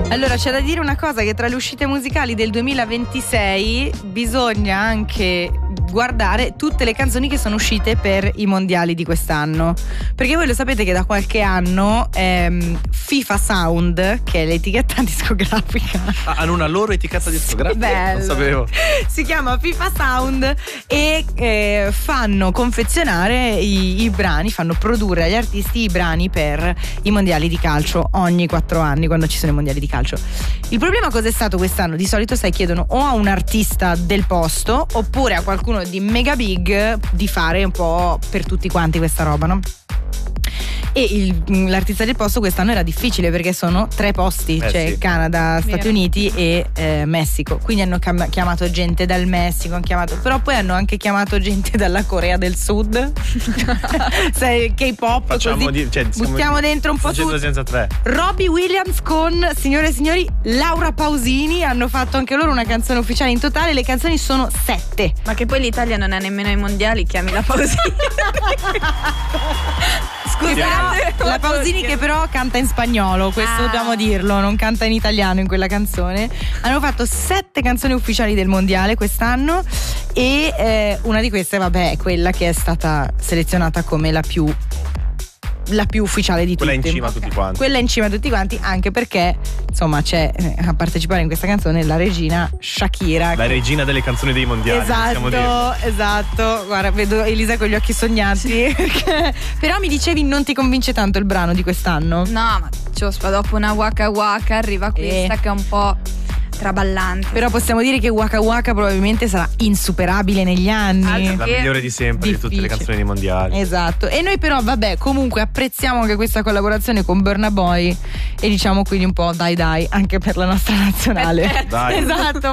Allora, c'è da dire una cosa, che tra le uscite musicali del 2026 bisogna anche guardare tutte le canzoni che sono uscite per i mondiali di quest'anno, perché voi lo sapete che da qualche anno FIFA Sound, che è l'etichetta discografica, hanno una loro etichetta discografica? Bello. Non sapevo. Si chiama FIFA Sound e fanno confezionare i brani, fanno produrre agli artisti i brani per i mondiali di calcio ogni 4 anni, quando ci sono i mondiali di calcio. Il problema cos'è stato quest'anno? Di solito, sai, chiedono o a un artista del posto oppure a qualcuno di mega big di fare un po' per tutti quanti questa roba, no? E l'artista del posto quest'anno era difficile perché sono 3 posti, cioè sì. Canada, Stati Uniti e Messico. Quindi hanno chiamato gente dal Messico, però poi hanno anche chiamato gente dalla Corea del Sud. Sai, K-pop, facciamo così, buttiamo dentro un po' tutto. Senza 3. Robbie Williams con, signore e signori, Laura Pausini hanno fatto anche loro una canzone ufficiale. In totale le canzoni sono 7. Ma che poi l'Italia non ha nemmeno i mondiali, chiami la Pausini. Scusa, la Pausini che però canta in spagnolo, questo dobbiamo dirlo, non canta in italiano in quella canzone. Hanno fatto 7 canzoni ufficiali del mondiale quest'anno e una di queste, vabbè, è quella che è stata selezionata come la più ufficiale di tutte. Quella in cima a tutti quanti. Quella in cima a tutti quanti, anche perché insomma c'è a partecipare in questa canzone la regina Shakira, la regina delle canzoni dei mondiali. Esatto. Guarda, vedo Elisa con gli occhi sognati. Però mi dicevi non ti convince tanto il brano di quest'anno? No, ma dopo una Waka Waka arriva questa che è un po' traballante. Però possiamo dire che Waka Waka probabilmente sarà insuperabile negli anni. La migliore di sempre, difficile. Di tutte le canzoni dei mondiali. Esatto. E noi però vabbè, comunque apprezziamo anche questa collaborazione con Burna Boy e diciamo quindi un po' dai anche per la nostra nazionale. Dai. Esatto.